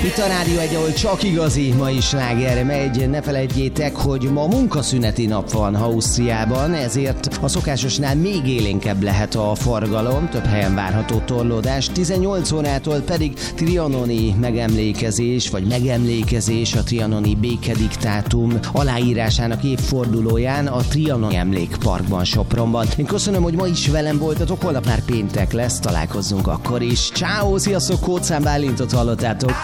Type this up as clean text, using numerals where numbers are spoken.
Itt a Rádió Egy, ahol csak igazi mai sláger megy. Ne feledjétek, hogy ma munkaszüneti nap van Ausztriában, ezért a szokásosnál még élénkebb lehet a forgalom, több helyen várható torlódás. 18 órától pedig trianoni megemlékezés a trianoni békediktátum aláírásának évfordulóján a Trianoni Emlékparkban Sopronban. Én köszönöm, hogy ma is velem voltatok, holnap már péntek lesz, találkozzunk akkor is. Ciao, sziasztok, Kóczán Bálintot hallottátok.